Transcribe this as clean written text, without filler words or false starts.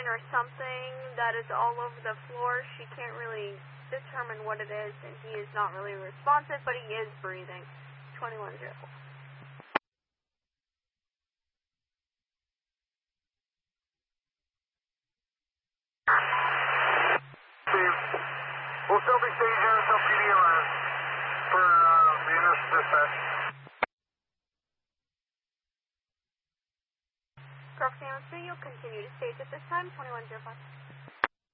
or something that is all over the floor. She can't really determine what it is, and he is not really responsive, but he is breathing. 2104. Steve, we'll still be staging here until PD arrives for the initial dispatch. Crawford Ambulance 3, you'll continue to stage at this time, 2105.